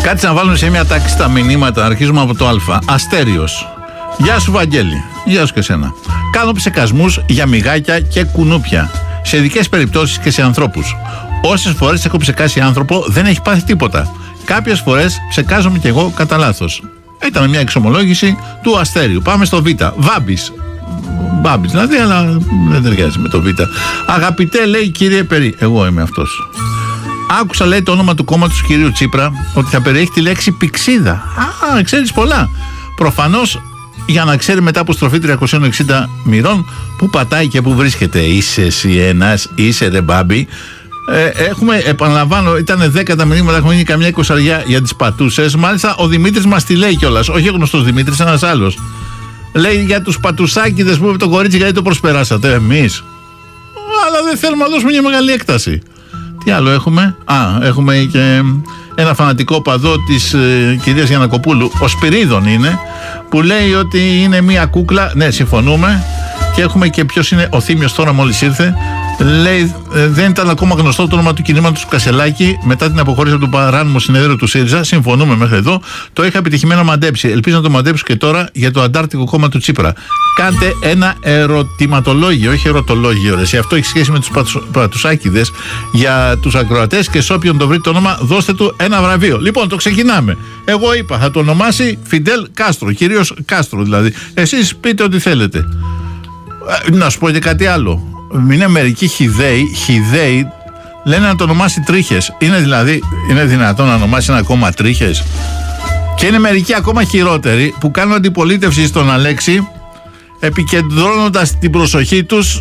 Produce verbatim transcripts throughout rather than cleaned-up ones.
Κάτσε να βάλουμε σε μια τάξη τα μηνύματα. Αρχίζουμε από το Α. Αστέριος. Γεια σου, Βαγγέλη. Γεια σου και σένα. Κάνω ψεκασμούς για μυγάκια και κουνούπια. Σε ειδικές περιπτώσεις και σε ανθρώπους. Όσες φορές έχω ψεκάσει άνθρωπο, δεν έχει πάθει τίποτα. Κάποιες φορές ψεκάζομαι κι εγώ κατά λάθος. Ήταν μια εξομολόγηση του Αστέριου. Πάμε στο Β. Βάμπης. Βάμπης δηλαδή, αλλά δεν ταιριάζει με το Β. Αγαπητέ, λέει, κύριε Περί. Εγώ είμαι αυτός. Άκουσα, λέει, το όνομα του κόμματος του κυρίου Τσίπρα ότι θα περιέχει τη λέξη πηξίδα. Α, ξέρεις πολλά. Προφανώς για να ξέρει μετά από στροφή τριακόσια εξήντα μοιρών που πατάει και που βρίσκεται. Είσαι εσύ ένας, είσαι ρε Μπάμπη. Ε, έχουμε, επαναλαμβάνω, ήταν δέκα τα μηνύματα, έχουμε γίνει καμιά εικοσαριά για τις πατούσες. Μάλιστα, ο Δημήτρης μας τη λέει κιόλας. Όχι ο γνωστός Δημήτρης, ένας άλλος. Λέει για τους πατουσάκηδες που είπε το κορίτσι, γιατί το προσπεράσατε εμείς. Αλλά δεν θέλουμε να δώσουμε μια μεγάλη έκταση. Τι άλλο έχουμε? Α, έχουμε και ένα φανατικό παδό της ε, κυρίας Γιαννακοπούλου, ο Σπυρίδων είναι, που λέει ότι είναι μια κούκλα. Ναι, συμφωνούμε. Και έχουμε και ποιος είναι ο Θήμιος τώρα, μόλις ήρθε. Λέει, ε, δεν ήταν ακόμα γνωστό το όνομα του κινήματος του Κασελάκη μετά την αποχώρηση από το παράνομο συνέδριο του ΣΥΡΙΖΑ. Συμφωνούμε μέχρι εδώ. Το είχα επιτυχημένο μαντέψει. Ελπίζω να το μαντέψω και τώρα για το αντάρτικο κόμμα του Τσίπρα. Κάντε ένα ερωτηματολόγιο, όχι ερωτολόγιο. Ρε. Αυτό έχει σχέση με τους πατουσάκηδες για τους ακροατές και σε όποιον το βρει το όνομα, δώστε του ένα βραβείο. Λοιπόν, το ξεκινάμε. Εγώ είπα, θα το ονομάσει Φιντέλ Κάστρο, κυρίως Κάστρο δηλαδή. Εσείς πείτε ό,τι θέλετε. Ε, να σου πω και κάτι άλλο. Είναι μερικοί χιδαίοι, χιδαίοι λένε να το ονομάσει Τρίχες. Είναι δηλαδή, είναι δυνατόν να ονομάσει ένα κόμμα Τρίχες? Και είναι μερικοί ακόμα χειρότεροι που κάνουν αντιπολίτευση στον Αλέξη, επικεντρώνοντας την προσοχή τους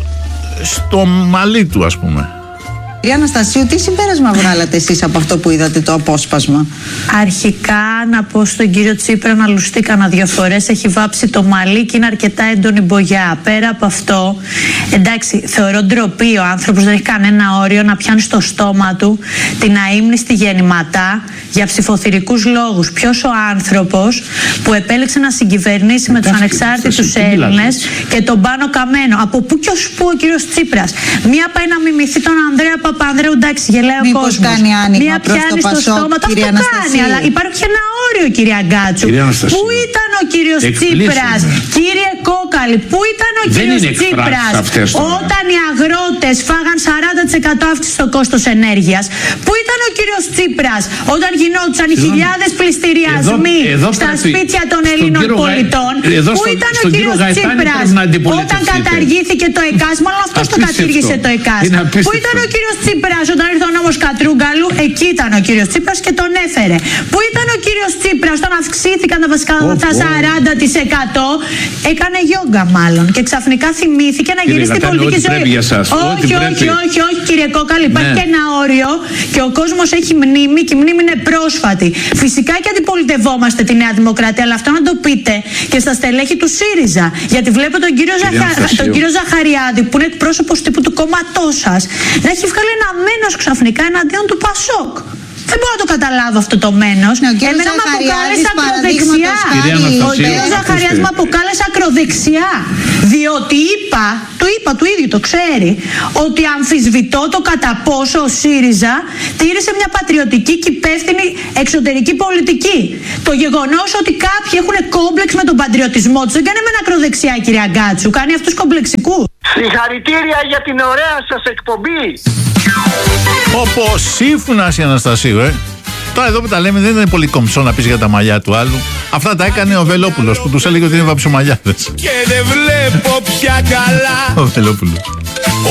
στο μαλλί του, ας πούμε. Κυρία Αναστασίου, τι συμπέρασμα βγάλατε εσείς από αυτό που είδατε το απόσπασμα? Αρχικά να πω στον κύριο Τσίπρα να λουστεί κανένα δύο φορές. Έχει βάψει το μαλλί και είναι αρκετά έντονη μπογιά. Πέρα από αυτό, εντάξει, θεωρώ ντροπή ο άνθρωπος, δεν έχει κανένα όριο να πιάνει στο στόμα του την αείμνηστη γεννηματά για ψηφοθυρικούς λόγους. Ποιος ο άνθρωπος που επέλεξε να συγκυβερνήσει με τους ανεξάρτητους Έλληνες και τον Πάνο Καμένο? Από πού και ως πού ο κύριος Τσίπρας? Μία πάει να μιμηθεί τον Ανδρέα Παπανδρέου, εντάξει, γελάει ο κόσμος. Κάνει άνοιγμα μία προς πιάνει το στο Πασόκ, στόμα, το αυτό κάνει, αλλά υπάρχει και ένα όριο, κυρία Γκάτσου. Πού ήταν ο κύριος Τσίπρας, κύριε Κόκαλη, πού ήταν ο κύριος Τσίπρας όταν οι αγρότες φάγαν σαράντα τοις εκατό αύξηση στο κόστος ενέργειας? Πού ήταν ο κύριος Τσίπρας όταν γινόντουσαν οι χιλιάδες πληστηριασμοί στα σπίτια των Ελλήνων πολιτών? Πού ήταν ο κύριος Τσίπρας όταν καταργήθηκε το ΕΚΑΣ? Μάλλον αυτός το κατήργησε το ΕΚΑΣ. Πού ήταν ο κύριος Τσίπρας όταν ήρθε ο νόμος Κατρούγκαλου? Εκεί ήταν ο κύριος Τσίπρας και τον έφερε. Πού ήταν ο κύριος Τσίπρας όταν αυξήθηκαν τα βασικά αγαθά σαράντα τοις εκατό? Έκανε γιόγκα μάλλον και ξαφνικά θυμήθηκε να γυρίσει στην πολιτική ζωή. Όχι, όχι, όχι, όχι, κύριε Κόκαλη, υπάρχει ναι. και ένα όριο και ο κόσμος έχει μνήμη και η μνήμη είναι πρόσφατη. Φυσικά και αντιπολιτευόμαστε τη Νέα Δημοκρατία, αλλά αυτό να το πείτε και στα στελέχη του ΣΥΡΙΖΑ. Γιατί βλέπω τον κύριο, Ζαχα... τον κύριο Ζαχαριάδη, που είναι εκπρόσωπος τύπου του κόμματός σας, να έχει βγάλει ένα μένος ξαφνικά εναντίον του Πασόκ. Δεν μπορώ να το καταλάβω αυτό το μένος. Ναι, εμένα με αποκάλεσε ακροδεξιά. Ο κύριος Ζαχαριάδης με αποκάλεσε ακροδεξιά. Διότι είπα, το είπα του ίδιου, το ξέρει, ότι αμφισβητώ το κατά πόσο ο ΣΥΡΙΖΑ τήρησε μια πατριωτική και υπεύθυνη εξωτερική πολιτική. Το γεγονός ότι κάποιοι έχουν κόμπλεξ με τον πατριωτισμό τους δεν κάνει με ακροδεξιά, κυρία Γκάτσου, κάνει αυτούς κομπλεξικούς. Συγχαρητήρια για την ωραία σας εκπομπή. Όπως σύμφωνας η Αναστασίου, ε. Τώρα εδώ που τα λέμε δεν είναι πολύ κομψό να πεις για τα μαλλιά του άλλου. Αυτά τα έκανε ο Βελόπουλος που τους έλεγε ότι είναι βαψιμαλιάδες. Και δεν βλέπω πια καλά. Ο Βελόπουλος.